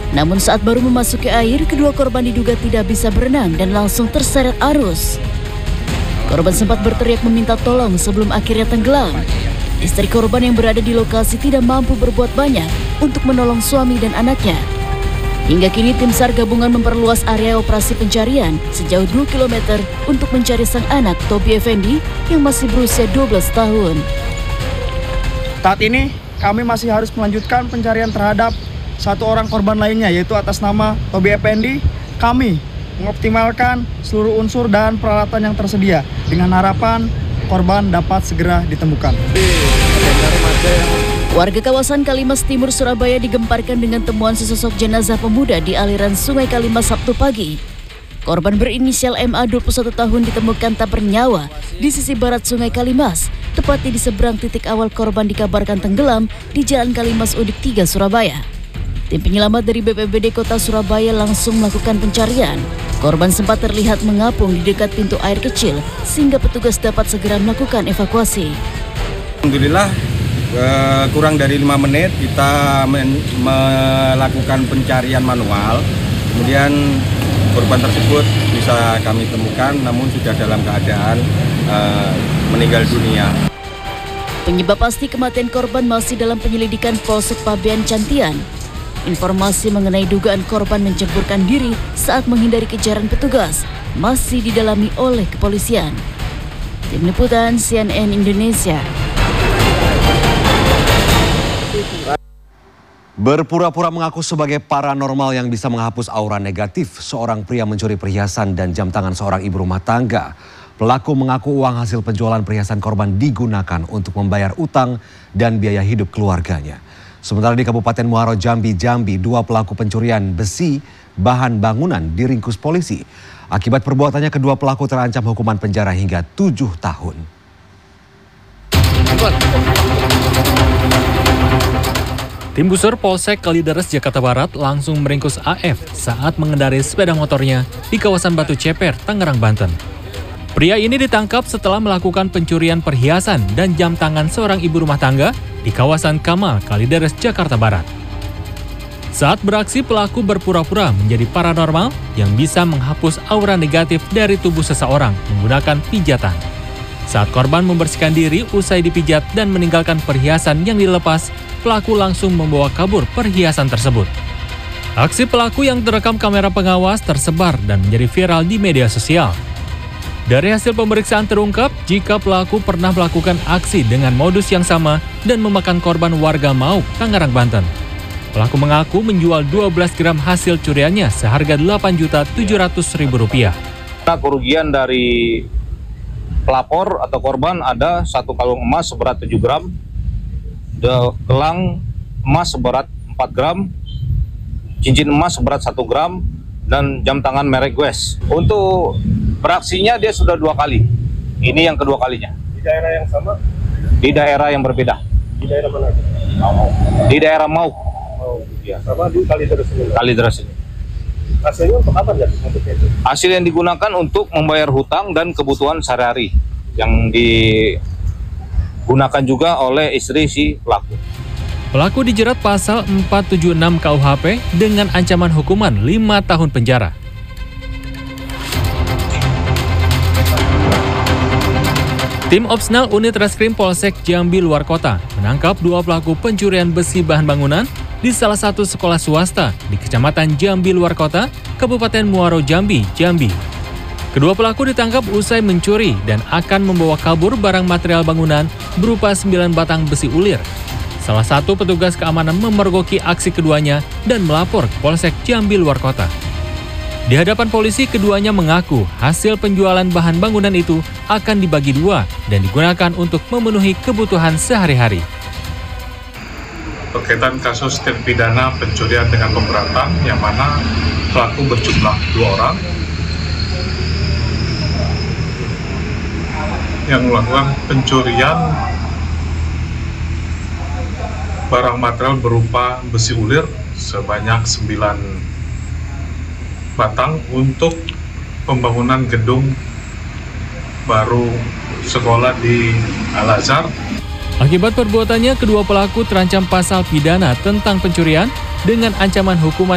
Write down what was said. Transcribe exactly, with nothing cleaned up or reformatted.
Namun saat baru memasuki air, kedua korban diduga tidak bisa berenang dan langsung terseret arus. Korban sempat berteriak meminta tolong sebelum akhirnya tenggelam. Istri korban yang berada di lokasi tidak mampu berbuat banyak untuk menolong suami dan anaknya. Hingga kini tim SAR gabungan memperluas area operasi pencarian sejauh dua kilometer untuk mencari sang anak Tobi Effendi yang masih berusia dua belas tahun. Saat ini kami masih harus melanjutkan pencarian terhadap satu orang korban lainnya, yaitu atas nama Tobi Effendi. Kami mengoptimalkan seluruh unsur dan peralatan yang tersedia dengan harapan korban dapat segera ditemukan. Warga kawasan Kalimas Timur, Surabaya digemparkan dengan temuan sesosok jenazah pemuda di aliran Sungai Kalimas Sabtu pagi. Korban berinisial M A dua puluh satu tahun ditemukan tak bernyawa di sisi barat Sungai Kalimas, tepatnya di seberang titik awal korban dikabarkan tenggelam di Jalan Kalimas Udik tiga, Surabaya. Tim penyelamat dari B P B D Kota Surabaya langsung melakukan pencarian. Korban sempat terlihat mengapung di dekat pintu air kecil sehingga petugas dapat segera melakukan evakuasi. Alhamdulillah eh, kurang dari lima menit kita men melakukan pencarian manual. Kemudian korban tersebut bisa kami temukan namun sudah dalam keadaan eh, meninggal dunia. Penyebab pasti kematian korban masih dalam penyelidikan Polsek Pabean Cantian. Informasi mengenai dugaan korban menceburkan diri saat menghindari kejaran petugas masih didalami oleh kepolisian. Tim Liputan C N N Indonesia. Berpura-pura mengaku sebagai paranormal yang bisa menghapus aura negatif, seorang pria mencuri perhiasan dan jam tangan seorang ibu rumah tangga. Pelaku mengaku uang hasil penjualan perhiasan korban digunakan untuk membayar utang dan biaya hidup keluarganya. Sementara di Kabupaten Muaro Jambi, Jambi, dua pelaku pencurian besi bahan bangunan diringkus polisi. Akibat perbuatannya, kedua pelaku terancam hukuman penjara hingga tujuh tahun. Tim Busur Polsek Kalideres, Jakarta Barat langsung meringkus A F saat mengendarai sepeda motornya di kawasan Batu Ceper, Tangerang, Banten. Pria ini ditangkap setelah melakukan pencurian perhiasan dan jam tangan seorang ibu rumah tangga di kawasan Kamal, Kalideres, Jakarta Barat. Saat beraksi, pelaku berpura-pura menjadi paranormal yang bisa menghapus aura negatif dari tubuh seseorang menggunakan pijatan. Saat korban membersihkan diri usai dipijat dan meninggalkan perhiasan yang dilepas, pelaku langsung membawa kabur perhiasan tersebut. Aksi pelaku yang terekam kamera pengawas tersebar dan menjadi viral di media sosial. Dari hasil pemeriksaan terungkap jika pelaku pernah melakukan aksi dengan modus yang sama dan memakan korban warga Mauk, Tangerang, Banten. Pelaku mengaku menjual dua belas gram hasil curiannya seharga delapan juta tujuh ratus ribu rupiah. Kerugian dari pelapor atau korban ada satu kalung emas seberat tujuh gram, gelang emas seberat empat gram, cincin emas seberat satu gram, dan jam tangan merek Guess. Untuk beraksinya dia sudah dua kali. Ini yang kedua kalinya. Di daerah yang sama? Di daerah yang berbeda. Di daerah mana? Di daerah Mauk. Oh, ya. Sama di Kalideres ini. Kalideres ini. Hasilnya untuk apa, Jan? Untuk itu? Hasil yang digunakan untuk membayar hutang dan kebutuhan sehari-hari yang digunakan juga oleh istri si pelaku. Pelaku dijerat pasal empat tujuh enam K U H P dengan ancaman hukuman lima tahun penjara. Tim Opsnal Unit Reskrim Polsek Jambi Luar Kota menangkap dua pelaku pencurian besi bahan bangunan di salah satu sekolah swasta di Kecamatan Jambi Luar Kota, Kabupaten Muaro Jambi, Jambi. Kedua pelaku ditangkap usai mencuri dan akan membawa kabur barang material bangunan berupa sembilan batang besi ulir. Salah satu petugas keamanan memergoki aksi keduanya dan melapor ke Polsek Jambi Luar Kota. Di hadapan polisi, keduanya mengaku hasil penjualan bahan bangunan itu akan dibagi dua dan digunakan untuk memenuhi kebutuhan sehari-hari. Berkaitan kasus tindak pidana pencurian dengan pemberatan, yang mana pelaku berjumlah dua orang yang melakukan pencurian barang material berupa besi ulir sebanyak sembilan batang untuk pembangunan gedung baru sekolah di Al-Azhar. Akibat perbuatannya, kedua pelaku terancam pasal pidana tentang pencurian dengan ancaman hukuman